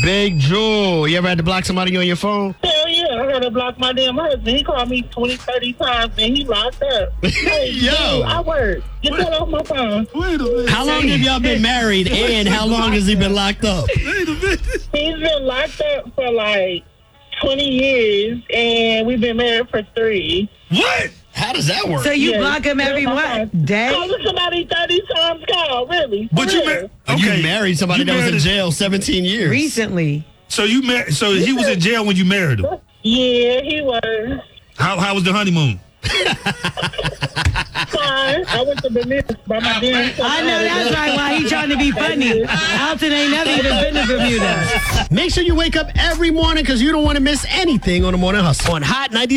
Big Jewel. You ever had to block somebody on your phone? Hell yeah, I had to block my damn husband. He called me 20, 30 times and he locked up. Hey, Yo. dude, I work. Get that off my phone. Wait a minute. How long have y'all been married and how long has he been locked up? Wait a minute. He's been locked up for like 20 years and we've been married for 3. What? How does that work? So you Yes. block him every what? Day? Calling somebody 30 times, call, really. But For you real. You married somebody You that was in married- jail 17 years. Recently. So you married? So he was in jail when you married him. Yeah, he was. How was the honeymoon? Fine. I went to Bermuda by my damn self. I know that's right. Why he trying to be funny? Alton ain't never even been to Bermuda. Make sure you wake up every morning because you don't want to miss anything on the Morning Hustle. On Hot 90.